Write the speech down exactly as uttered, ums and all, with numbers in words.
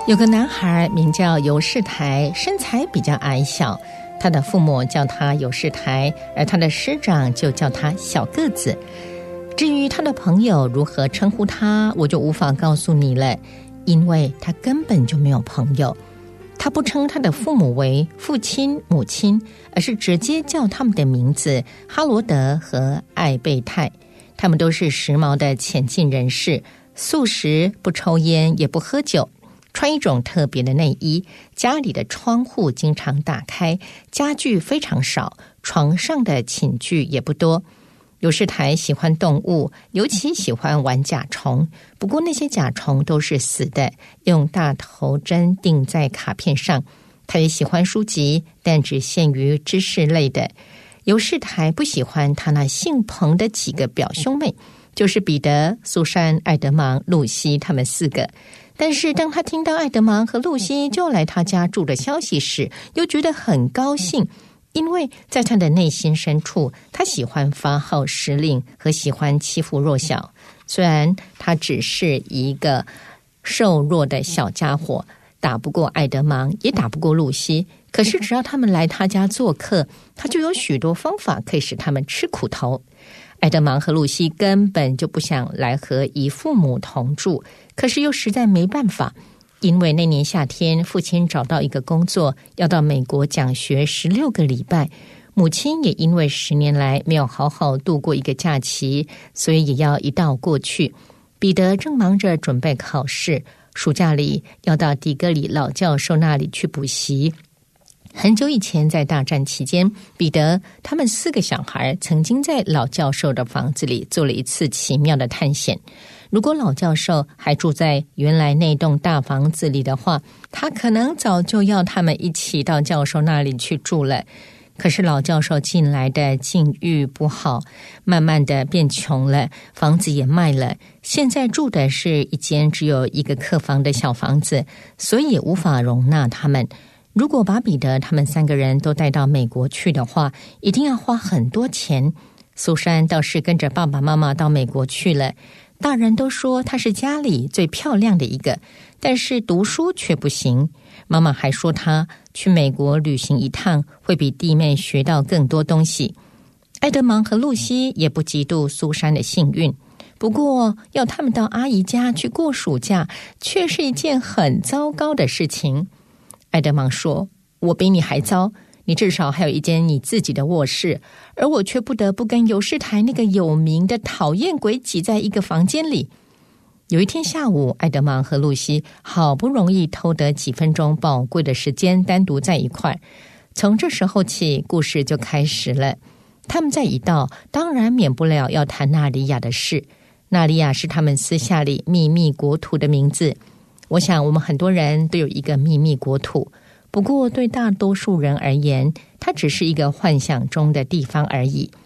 有个男孩名叫尤世台，身材比较矮小，他的父母叫他尤世台，而他的师长就叫他小个子。至于他的朋友如何称呼他，我就无法告诉你了，因为他根本就没有朋友。他不称他的父母为父亲、母亲，而是直接叫他们的名字哈罗德和艾贝泰。他们都是时髦的前进人士，素食，不抽烟也不喝酒，穿一种特别的内衣，家里的窗户经常打开，家具非常少，床上的寝具也不多。尤世台喜欢动物，尤其喜欢玩甲虫，不过那些甲虫都是死的，用大头针钉在卡片上。他也喜欢书籍，但只限于知识类的。尤世台不喜欢他那姓彭的几个表兄妹，就是彼得、苏珊、艾德芒、露西他们四个。但是当他听到艾德芒和露西就来他家住的消息时，又觉得很高兴，因为在他的内心深处，他喜欢发号施令和喜欢欺负弱小。虽然他只是一个瘦弱的小家伙，打不过艾德芒，也打不过露西，可是只要他们来他家做客，他就有许多方法可以使他们吃苦头。艾德芒和露西根本就不想来和姨父母同住，可是又实在没办法，因为那年夏天父亲找到一个工作，要到美国讲学十六个礼拜，母亲也因为十年来没有好好度过一个假期，所以也要一道过去。彼得正忙着准备考试，暑假里要到迪格里老教授那里去补习。很久以前，在大战期间，彼得他们四个小孩曾经在老教授的房子里做了一次奇妙的探险。如果老教授还住在原来那栋大房子里的话，他可能早就要他们一起到教授那里去住了。可是老教授近来的境遇不好，慢慢的变穷了，房子也卖了，现在住的是一间只有一个客房的小房子，所以也无法容纳他们。如果把彼得他们三个人都带到美国去的话，一定要花很多钱。苏珊倒是跟着爸爸妈妈到美国去了，大人都说她是家里最漂亮的一个，但是读书却不行。妈妈还说她去美国旅行一趟会比弟妹学到更多东西。艾德芒和露西也不嫉妒苏珊的幸运，不过要他们到阿姨家去过暑假却是一件很糟糕的事情。艾德芒说，我比你还糟，你至少还有一间你自己的卧室，而我却不得不跟尤世台那个有名的讨厌鬼挤在一个房间里。有一天下午，艾德芒和露西好不容易偷得几分钟宝贵的时间单独在一块，从这时候起故事就开始了。他们在一道当然免不了要谈纳里亚的事，纳里亚是他们私下里秘密国土的名字。我想我们很多人都有一个秘密国土，不过对大多数人而言，它只是一个幻想中的地方而已。